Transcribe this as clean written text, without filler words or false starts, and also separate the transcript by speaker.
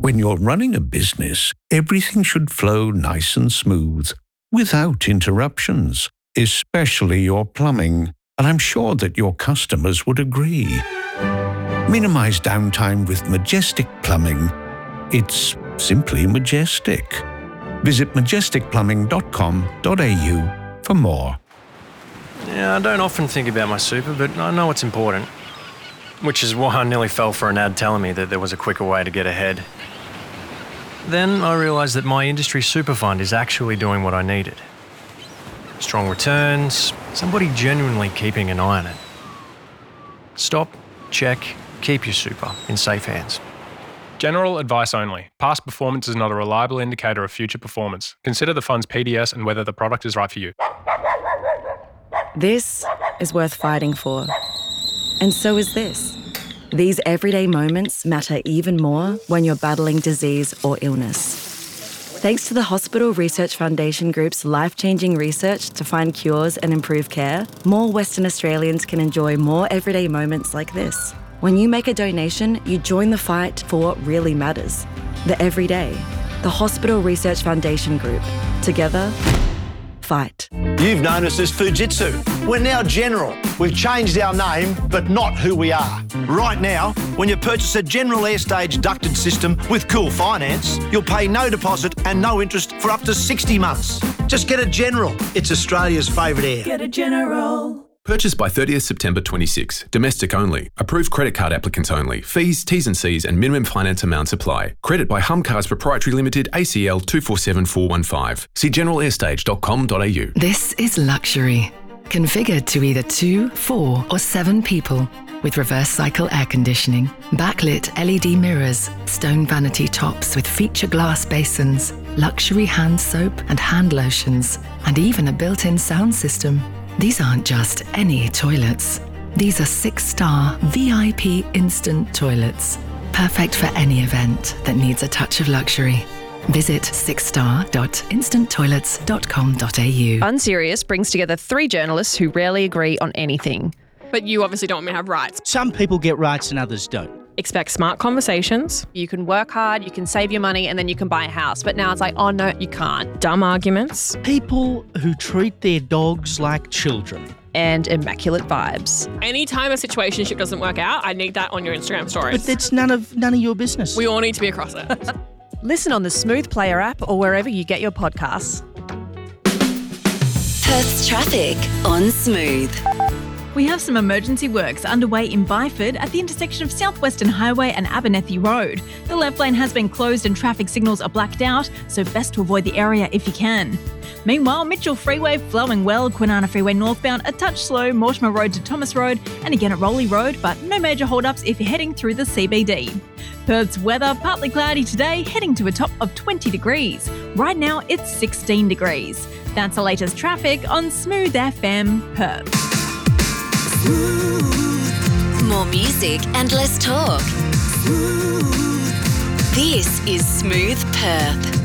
Speaker 1: When you're running a business, everything should flow nice and smooth, without interruptions, especially your plumbing, and I'm sure that your customers would agree. Minimize downtime with Majestic Plumbing. It's simply majestic. Visit majesticplumbing.com.au for more.
Speaker 2: Yeah, I don't often think about my super, but I know it's important. Which is why I nearly fell for an ad telling me that there was a quicker way to get ahead. Then I realised that my industry super fund is actually doing what I needed. Strong returns, somebody genuinely keeping an eye on it. Stop, check, keep your super in safe hands.
Speaker 3: General advice only. Past performance is not a reliable indicator of future performance. Consider the fund's PDS and whether the product is right for you.
Speaker 4: This is worth fighting for. And so is this. These everyday moments matter even more when you're battling disease or illness. Thanks to the Hospital Research Foundation Group's life-changing research to find cures and improve care, more Western Australians can enjoy more everyday moments like this. When you make a donation, you join the fight for what really matters. The everyday. The Hospital Research Foundation Group. Together, fight.
Speaker 5: You've known us as Fujitsu. We're now General. We've changed our name, but not who we are. Right now, when you purchase a General Airstage ducted system with Cool Finance, you'll pay no deposit and no interest for up to 60 months. Just get a General. It's Australia's favourite air.
Speaker 6: Get a General.
Speaker 7: Purchase by 30th September 26. Domestic only. Approved credit card applicants only. Fees, T's and C's and minimum finance amounts apply. Credit by Humcars Proprietary Limited, ACL 247415. See generalairstage.com.au.
Speaker 8: This is luxury. Configured to either 2, 4 or 7 people. With reverse cycle air conditioning, backlit LED mirrors, stone vanity tops with feature glass basins, luxury hand soap and hand lotions, and even a built-in sound system. These aren't just any toilets. These are 6-star VIP instant toilets. Perfect for any event that needs a touch of luxury. Visit 6star.instanttoilets.com.au.
Speaker 9: Unserious brings together 3 journalists who rarely agree on anything.
Speaker 10: But you obviously don't want me to have rights.
Speaker 11: Some people get rights and others don't.
Speaker 10: Expect smart conversations.
Speaker 9: You can work hard, you can save your money, and then you can buy a house. But now it's like, oh no, you can't.
Speaker 10: Dumb arguments.
Speaker 11: People who treat their dogs like children.
Speaker 9: And immaculate vibes.
Speaker 10: Anytime a situationship doesn't work out, I need that on your Instagram stories.
Speaker 11: But that's none of your business.
Speaker 10: We all need to be across it.
Speaker 9: Listen on the Smooth Player app or wherever you get your podcasts.
Speaker 12: Perth's traffic on Smooth.
Speaker 13: We have some emergency works underway in Byford at the intersection of South Western Highway and Abernethy Road. The left lane has been closed and traffic signals are blacked out, so best to avoid the area if you can. Meanwhile, Mitchell Freeway flowing well, Kwinana Freeway northbound a touch slow, Mortimer Road to Thomas Road, and again at Rowley Road, but no major hold-ups if you're heading through the CBD. Perth's weather, partly cloudy today, heading to a top of 20 degrees. Right now, it's 16 degrees. That's the latest traffic on Smooth FM Perth.
Speaker 12: More music and less talk. This is Smooth Perth.